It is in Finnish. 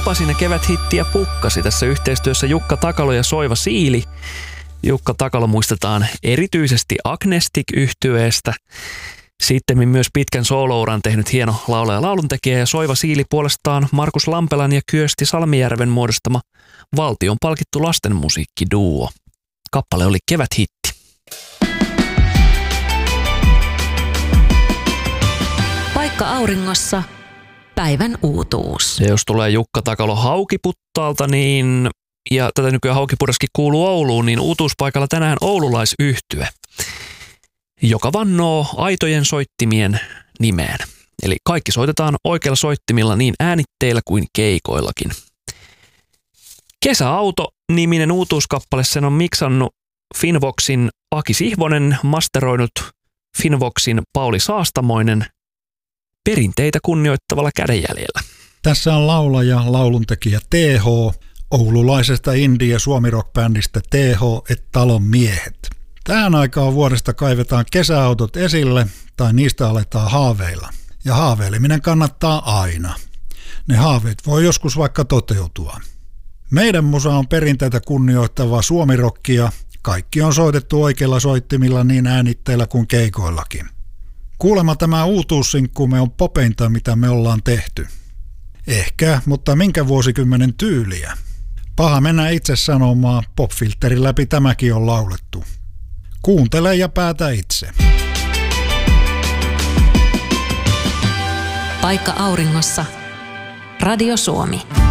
lupasin ja keväthittiä pukkasi tässä yhteistyössä Jukka Takalo ja Soiva Siili. Jukka Takalo muistetaan erityisesti Agnestic-yhtyeestä. Sitten myös pitkän soolouran tehnyt hieno laulaja ja lauluntekijä ja Soiva Siili puolestaan Markus Lampelan ja Kyösti Salmijärven muodostama valtion palkittu lastenmusiikkiduo. Kappale oli keväthitti. Paikka auringossa. Päivän uutuus. Ja jos tulee Jukka Takalo Haukiputtaalta, niin, ja tätä nykyään Haukipuraskin kuuluu Ouluun, niin uutuuspaikalla tänään oululaisyhtye, joka vannoo aitojen soittimien nimeen. Eli kaikki soitetaan oikeilla soittimilla niin äänitteillä kuin keikoillakin. Kesäauto-niminen uutuuskappale, sen on miksannut Finvoxin Aki Sihvonen, masteroinut Finvoxin Pauli Saastamoinen perinteitä kunnioittavalla kädenjäljellä. Tässä on laulaja, lauluntekijä TH, oululaisesta indie- ja suomirock-bändistä TH et Talon miehet. Tähän aikaan vuodesta kaivetaan kesäautot esille tai niistä aletaan haaveilla. Ja haaveileminen kannattaa aina. Ne haaveet voi joskus vaikka toteutua. Meidän musa on perinteitä kunnioittavaa suomirokkia. Kaikki on soitettu oikeilla soittimilla niin äänitteillä kuin keikoillakin. Kuulemma tämä uutuussinkkumme on popeinta, mitä me ollaan tehty. Ehkä, mutta minkä vuosikymmenen tyyliä? Paha mennä itse sanomaan, popfilterin läpi tämäkin on laulettu. Kuuntele ja päätä itse. Paikka auringossa. Radio Suomi.